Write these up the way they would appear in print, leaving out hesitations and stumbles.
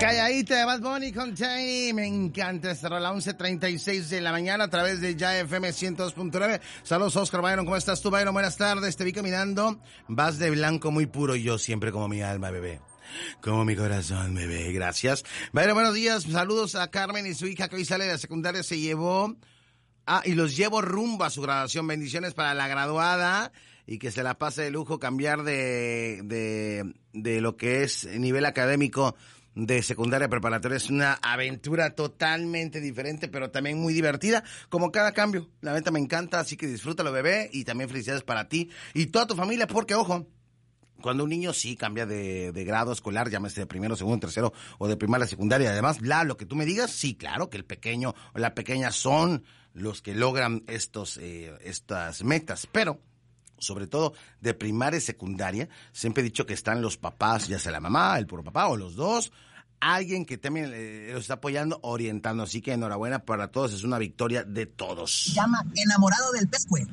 Calladita de Bad Bunny con Tiny. Me encanta esta rola. 11:36 de la mañana a través de Ya FM 102.9. Saludos, Oscar Byron. ¿Cómo estás tú, Byron? Buenas tardes. Te vi caminando. Vas de blanco muy puro y yo siempre como mi alma, bebé. Como mi corazón, bebé. Gracias. Byron, buenos días. Saludos a Carmen y su hija que hoy sale de la secundaria. Se llevó... y los llevo rumbo a su graduación. Bendiciones para la graduada y que se la pase de lujo cambiar de lo que es nivel académico de secundaria preparatoria. Es una aventura totalmente diferente, pero también muy divertida, como cada cambio. La neta me encanta, así que disfrútalo, bebé, y también felicidades para ti y toda tu familia, porque, ojo, cuando un niño sí cambia de grado escolar, llámese de primero, segundo, tercero o de primaria a secundaria, además, lo que tú me digas, sí, claro, que el pequeño o la pequeña son los que logran estas metas, pero sobre todo de primaria y secundaria, siempre he dicho que están los papás, ya sea la mamá, el puro papá o los dos, alguien que también los está apoyando, orientando, así que enhorabuena para todos, es una victoria de todos. Llama enamorado del pescue.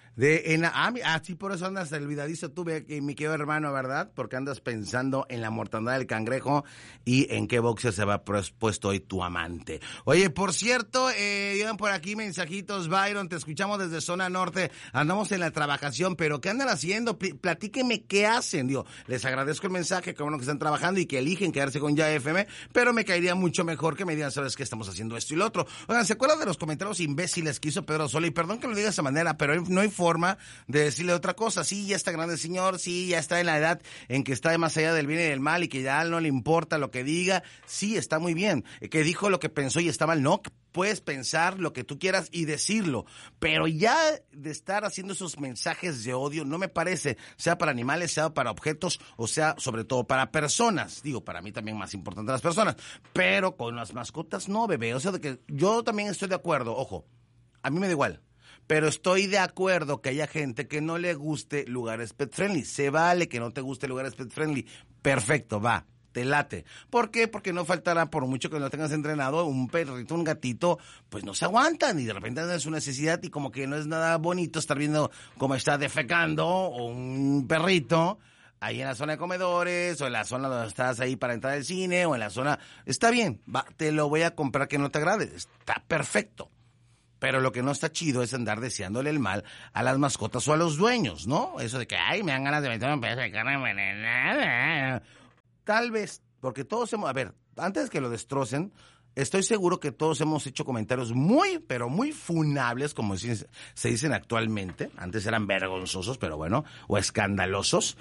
Sí, por eso andas olvidadizo tú, mi querido hermano, ¿verdad? Porque andas pensando en la mortandad del cangrejo y en qué boxer se va puesto hoy tu amante. Oye, por cierto, llegan por aquí mensajitos, Byron, te escuchamos desde zona norte, andamos en la trabajación, pero ¿qué andan haciendo? Platíquenme qué hacen, digo, les agradezco el mensaje, que bueno que están trabajando y que eligen quedarse con Ya FM, pero me caería mucho mejor que me digan, ¿sabes qué? Estamos haciendo esto y lo otro. Oigan, ¿se acuerdan de los comentarios imbéciles que hizo Pedro Sola? Y perdón que lo diga de esa manera, pero no hay forma de decirle otra cosa. Sí, ya está grande el señor, sí, ya está en la edad en que está más allá del bien y del mal y que ya no le importa lo que diga. Sí, está muy bien. Que dijo lo que pensó y está mal. No, puedes pensar lo que tú quieras y decirlo, pero ya de estar haciendo esos mensajes de odio no me parece, sea para animales, sea para objetos, o sea, sobre todo para personas. Digo, para mí también más importante las personas, pero con las mascotas no, bebé. O sea, de que yo también estoy de acuerdo, ojo, a mí me da igual. Pero estoy de acuerdo que haya gente que no le guste lugares pet friendly. Se vale que no te guste lugares pet friendly. Perfecto, va, te late. ¿Por qué? Porque no faltará, por mucho que no tengas entrenado, un perrito, un gatito, pues no se aguantan y de repente es su necesidad y como que no es nada bonito estar viendo cómo está defecando o un perrito ahí en la zona de comedores o en la zona donde estás ahí para entrar al cine o en la zona... Está bien, va, te lo voy a comprar que no te agrade. Está perfecto. Pero lo que no está chido es andar deseándole el mal a las mascotas o a los dueños, ¿no? Eso de que, ay, me dan ganas de meter un pedazo de carne envenenada. Tal vez, porque todos hemos... A ver, antes que lo destrocen, estoy seguro que todos hemos hecho comentarios muy, pero muy funables, como se dicen actualmente. Antes eran vergonzosos, pero bueno, o escandalosos.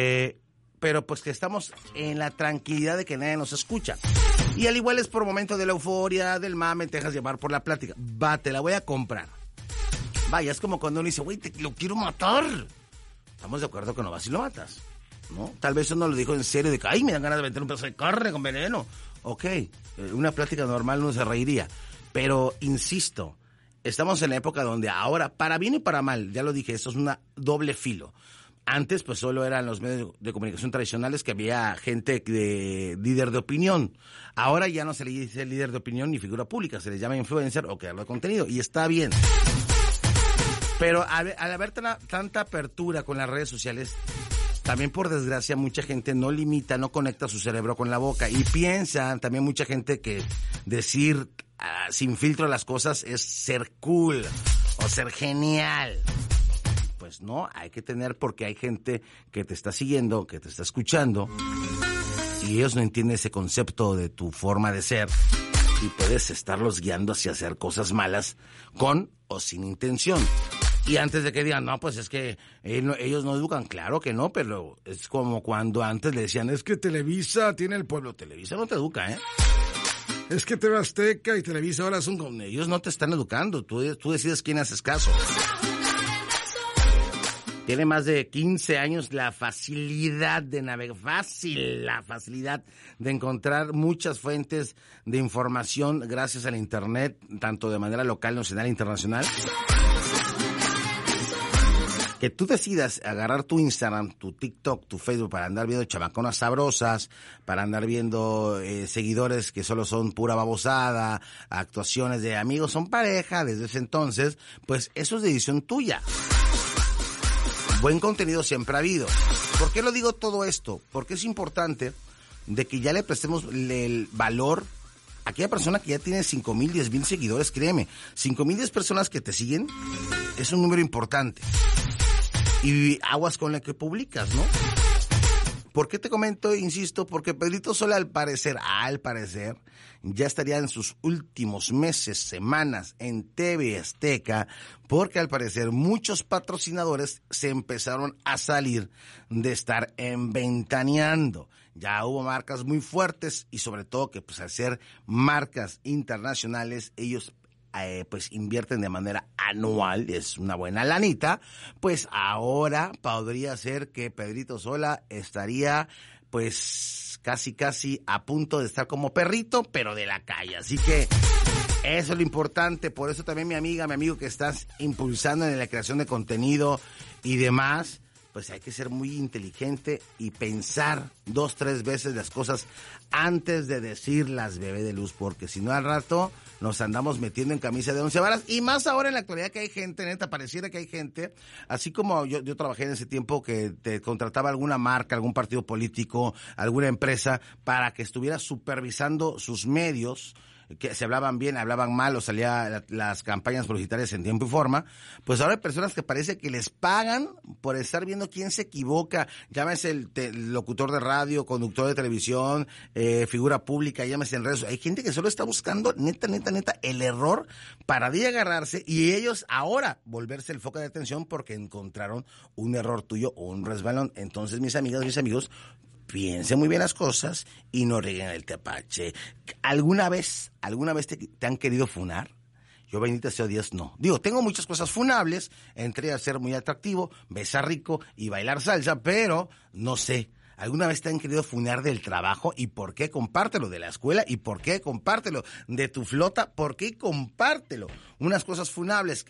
Pero pues que estamos en la tranquilidad de que nadie nos escucha. Y al igual es por momento de la euforia, del mame, te dejas llevar por la plática. Va, te la voy a comprar. Vaya, es como cuando uno dice, güey, lo quiero matar. Estamos de acuerdo que no vas y lo matas, ¿no? Tal vez uno lo dijo en serio, de que, ay, me dan ganas de meter un pedazo de carne con veneno. Ok, una plática normal uno se reiría. Pero, insisto, estamos en la época donde ahora, para bien y para mal, ya lo dije, esto es una doble filo. Antes, pues, solo eran los medios de comunicación tradicionales que había gente de líder de opinión. Ahora ya no se le dice líder de opinión ni figura pública, se le llama influencer o creador de contenido, y está bien. Pero al haber tanta apertura con las redes sociales, también por desgracia mucha gente no limita, no conecta su cerebro con la boca, y piensa también mucha gente que decir sin filtro las cosas es ser cool o ser genial. Pues no, hay que tener, porque hay gente que te está siguiendo, que te está escuchando, y ellos no entienden ese concepto de tu forma de ser, y puedes estarlos guiando hacia hacer cosas malas con o sin intención. Y antes de que digan, no, pues es que ellos no educan, claro que no, pero es como cuando antes le decían, es que Televisa tiene el pueblo. Televisa no te educa, ¿eh? Es que TV Azteca y Televisa ahora son como... Ellos no te están educando, tú decides quién haces caso. Tiene más de 15 años la facilidad de navegar, la facilidad de encontrar muchas fuentes de información gracias al internet, tanto de manera local, nacional e internacional. Que tú decidas agarrar tu Instagram, tu TikTok, tu Facebook para andar viendo chamaconas sabrosas, para andar viendo seguidores que solo son pura babosada, actuaciones de amigos son pareja desde ese entonces, pues eso es decisión tuya. Buen contenido siempre ha habido. ¿Por qué lo digo todo esto? Porque es importante de que ya le prestemos el valor a aquella persona que ya tiene 5,000, 10,000 seguidores. Créeme, 5,000, 10 personas que te siguen es un número importante. Y aguas con la que publicas, ¿no? ¿Por qué te comento, insisto? Porque Pedrito Sola al parecer, ya estaría en sus últimos meses, semanas en TV Azteca, porque al parecer muchos patrocinadores se empezaron a salir de estar ventaneando. Ya hubo marcas muy fuertes y sobre todo que pues al ser marcas internacionales, ellos pues invierten de manera anual, es una buena lanita, pues ahora podría ser que Pedrito Sola estaría pues casi a punto de estar como perrito, pero de la calle. Así que eso es lo importante. Por eso también mi amigo que estás impulsando en la creación de contenido y demás, pues hay que ser muy inteligente y pensar 2, 3 veces las cosas antes de decirlas, bebé de luz, porque si no al rato nos andamos metiendo en camisa de 11 varas, y más ahora en la actualidad que hay gente, neta, pareciera que hay gente, así como yo trabajé en ese tiempo que te contrataba alguna marca, algún partido político, alguna empresa, para que estuviera supervisando sus medios, que se hablaban bien, hablaban mal, o salía las campañas publicitarias en tiempo y forma, pues ahora hay personas que parece que les pagan por estar viendo quién se equivoca, llámese el locutor de radio, conductor de televisión, figura pública, llámese en redes. Hay gente que solo está buscando, neta, el error para de agarrarse y ellos ahora volverse el foco de atención porque encontraron un error tuyo o un resbalón. Entonces, mis amigas, mis amigos, piensen muy bien las cosas y no rieguen el tepache. ¿Alguna vez te han querido funar? Yo, bendito sea Dios, no. Digo, tengo muchas cosas funables, entre ellas ser muy atractivo, besar rico y bailar salsa, pero no sé. ¿Alguna vez te han querido funar del trabajo? ¿Y por qué? Compártelo. ¿De la escuela? ¿Y por qué? Compártelo. ¿De tu flota? ¿Por qué? Compártelo. Unas cosas funables.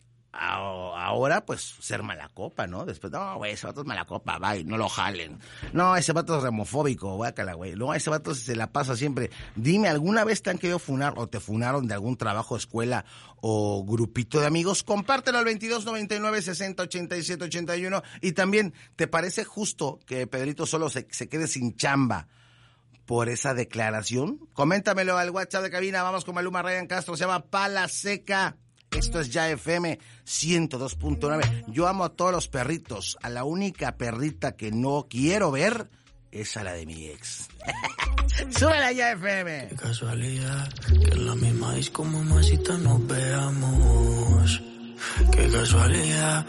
Ahora, pues, ser mala copa, ¿no? Después, no, güey, ese vato es mala copa, bye, no lo jalen. No, ese vato es remofóbico, guácala, güey. No, ese vato se la pasa siempre. Dime, ¿alguna vez te han querido funar o te funaron de algún trabajo, escuela o grupito de amigos? Compártelo al 22 99 60 87 81. Y también, ¿te parece justo que Pedrito solo se quede sin chamba por esa declaración? Coméntamelo al WhatsApp de cabina. Vamos con Maluma Ryan Castro, se llama Pala Seca. Esto es Ya FM 102.9. Yo amo a todos los perritos. A la única perrita que no quiero ver es a la de mi ex. ¡Súbela Ya FM! Qué casualidad que en la misma disco, mamacita, nos veamos. Qué casualidad